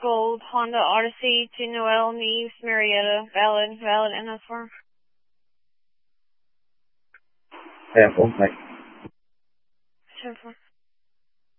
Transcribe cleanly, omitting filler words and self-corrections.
Gold, Honda Odyssey to Noel, Neves, Marietta, valid NS4. Yeah, well, thanks. 10-4.